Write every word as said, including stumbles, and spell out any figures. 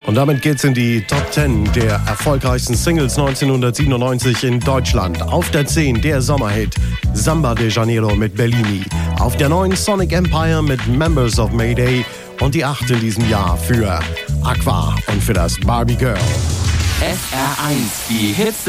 Und damit geht's in die Top zehn der erfolgreichsten Singles neunzehnhundertsiebenundneunzig in Deutschland. Auf der zehn der Sommerhit Samba de Janeiro mit Bellini. Auf der neun Sonic Empire mit Members of Mayday. Und die acht in diesem Jahr für Aqua und für das Barbie Girl. S R eins, die Hits